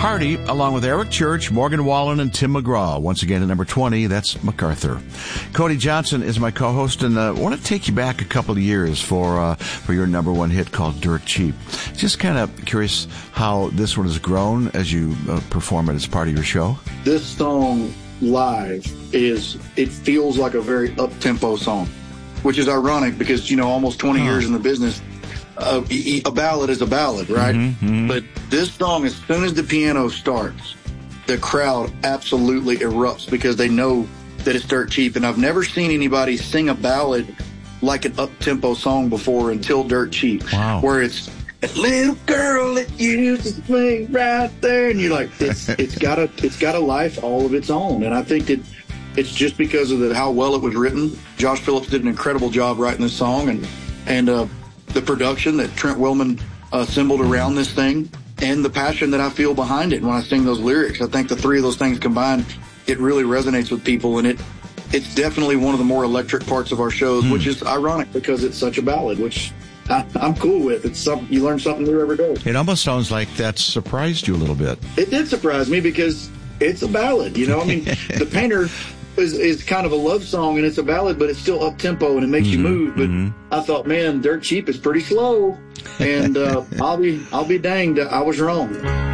Hardy, along with Eric Church, Morgan Wallen, and Tim McGraw. Once again, at number 20, that's MacArthur. Cody Johnson is my co-host, and I want to take you back a couple of years for your number one hit called Dirt Cheap. Just kind of curious how this one has grown as you perform it as part of your show. This song live it feels like a very up-tempo song, which is ironic because, almost 20 years in the business, a ballad is a ballad, right? Mm-hmm. But this song, as soon as the piano starts, the crowd absolutely erupts because they know that it's Dirt Cheap. And I've never seen anybody sing a ballad like an up-tempo song before until Dirt Cheap. Wow. Where it's a little girl that used to play right there, and you're like, it's got a life all of its own. And I think that it's just because of how well it was written. Josh Phillips did an incredible job writing this song, and the production that Trent Willman assembled around this thing, and the passion that I feel behind it when I sing those lyrics. I think the three of those things combined, it really resonates with people, and it's definitely one of the more electric parts of our shows, which is ironic because it's such a ballad, which I'm cool with. It's something you learn something new every day. It almost sounds like that surprised you a little bit. It did surprise me because it's a ballad. I mean, The Painter is kind of a love song, and it's a ballad, but it's still up tempo and it makes you move. But I thought, man, Dirt Cheap is pretty slow, and I'll be danged, I was wrong.